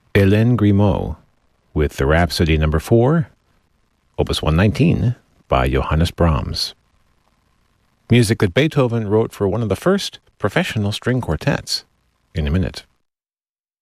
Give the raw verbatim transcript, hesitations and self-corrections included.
Hélène Grimaud with the Rhapsody number four, Opus one nineteen by Johannes Brahms. Music that Beethoven wrote for one of the first professional string quartets. In a minute.